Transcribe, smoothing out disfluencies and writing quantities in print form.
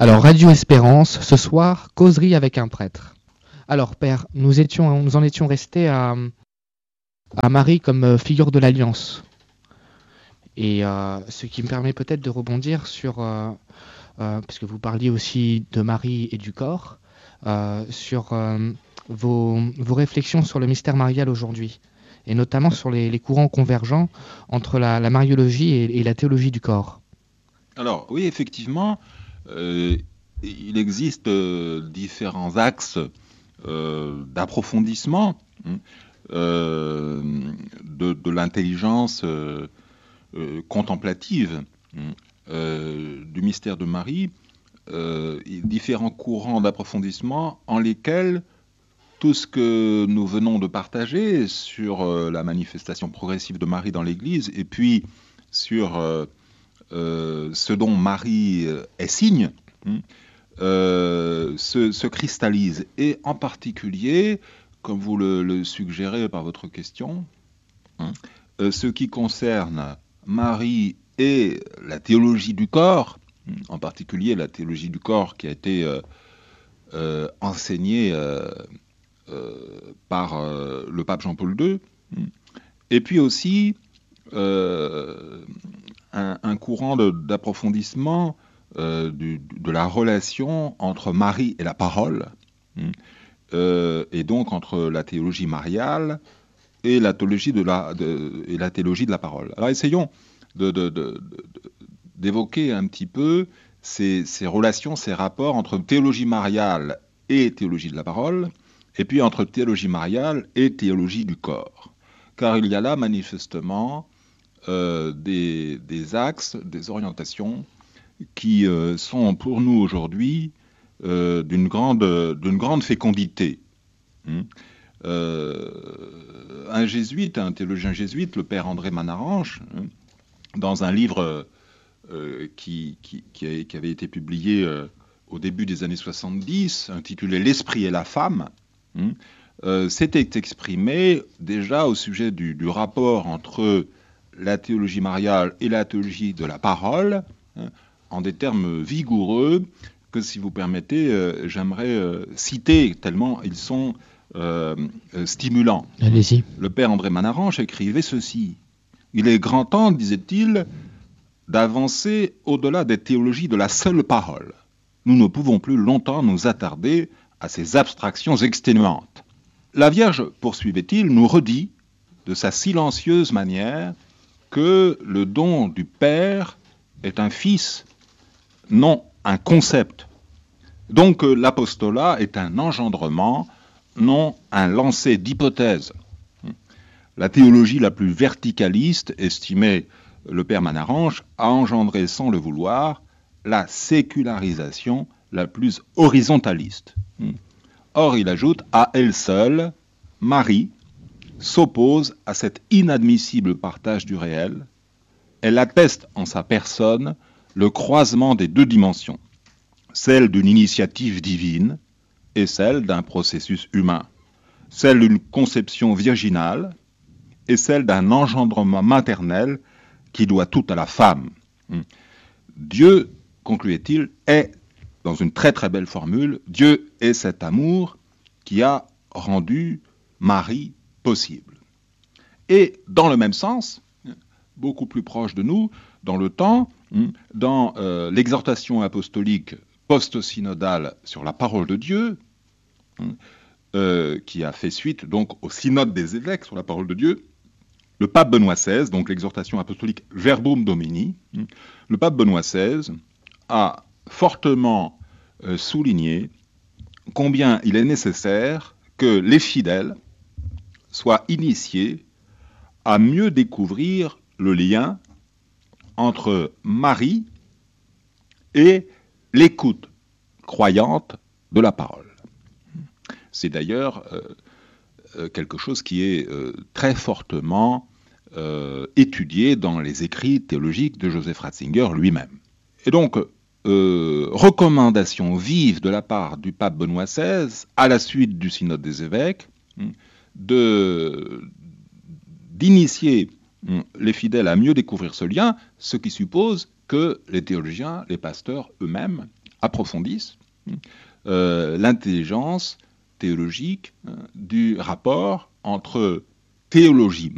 Alors, Radio Espérance, ce soir, causerie avec un prêtre. Alors, Père, nous en étions restés à Marie comme figure de l'Alliance. Et ce qui me permet peut-être de rebondir sur, puisque vous parliez aussi de Marie et du corps, sur vos réflexions sur le mystère marial aujourd'hui, et notamment sur les courants convergents entre la mariologie et la théologie du corps. Alors, oui, effectivement, il existe différents axes d'approfondissement de l'intelligence contemplative du mystère de Marie, différents courants d'approfondissement en lesquels tout ce que nous venons de partager sur la manifestation progressive de Marie dans l'Église, et puis sur ce dont Marie est signe, se cristallise. Et en particulier, comme vous le suggérez par votre question, ce qui concerne Marie et la théologie du corps, en particulier la théologie du corps qui a été enseignée par le pape Jean-Paul II, et puis aussi un courant d'approfondissement de la relation entre Marie et la parole, et donc entre la théologie mariale et la théologie de la parole. Alors essayons d'évoquer un petit peu ces relations, ces rapports entre théologie mariale et théologie de la parole, et puis entre théologie mariale et théologie du corps. Car il y a là manifestement des axes, des orientations qui sont pour nous aujourd'hui d'une grande fécondité. Un théologien jésuite, le père André Manaranche, dans un livre qui avait été publié au début des années 70, intitulé « L'esprit et la femme », s'était exprimé déjà au sujet du rapport entre la théologie mariale et la théologie de la parole, en des termes vigoureux que, si vous permettez, j'aimerais citer, tellement ils sont stimulants. Allez-y. Le père André Manaranche écrivait ceci: « Il est grand temps, disait-il, d'avancer au-delà des théologies de la seule parole. Nous ne pouvons plus longtemps nous attarder à ces abstractions exténuantes. La Vierge, poursuivait-il, nous redit de sa silencieuse manière que le don du Père est un fils, non un concept. Donc l'apostolat est un engendrement, non un lancer d'hypothèses. La théologie la plus verticaliste, estimait le père Manaranche, a engendré sans le vouloir la sécularisation la plus horizontaliste. Or, il ajoute, à elle seule, Marie s'oppose à cet inadmissible partage du réel. Elle atteste en sa personne le croisement des deux dimensions, celle d'une initiative divine et celle d'un processus humain, celle d'une conception virginale et celle d'un engendrement maternel qui doit tout à la femme. Dieu, concluait-il, est, dans une très très belle formule, Dieu est cet amour qui a rendu Marie possible. Et dans le même sens, beaucoup plus proche de nous, dans le temps, dans l'exhortation apostolique post-synodale sur la parole de Dieu, qui a fait suite donc au synode des évêques sur la parole de Dieu, le pape Benoît XVI, donc l'exhortation apostolique Verbum Domini, le pape Benoît XVI a fortement souligné combien il est nécessaire que les fidèles soient initiés à mieux découvrir le lien entre Marie et l'écoute croyante de la parole. C'est d'ailleurs quelque chose qui est très fortement étudié dans les écrits théologiques de Joseph Ratzinger lui-même. Et donc, recommandation vive de la part du pape Benoît XVI, à la suite du synode des évêques, d'initier les fidèles à mieux découvrir ce lien, ce qui suppose que les théologiens, les pasteurs eux-mêmes, approfondisse l'intelligence théologique du rapport entre théologie